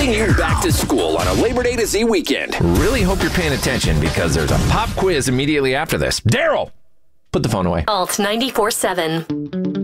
taking you back to school on a Labor Day to Z weekend. Really hope you're paying attention because there's a pop quiz immediately after this. Daryl, put the phone away. Alt 94.7.